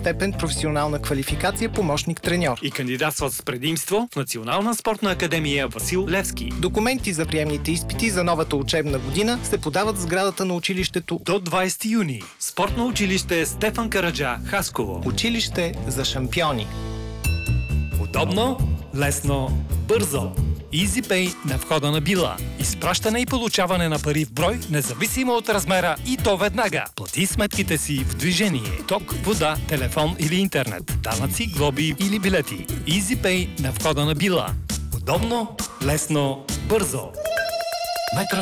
степен професионална квалификация помощник-треньор. И кандидатстват с предимство в Национална спортна академия Васил Левски. Документи за приемните изпити за новата учебна година се подават в сградата на училището До 20 юни. Спортно училище Стефан Караджа, Хасково. Училище за шампиони. Удобно, лесно, бързо. EasyPay на входа на Била. Изпращане и получаване на пари в брой, независимо от размера, и то веднага. Плати сметките си в движение. Ток, вода, телефон или интернет. Данъци, глоби или билети. EasyPay на входа на Била. Удобно, лесно, бързо. Метро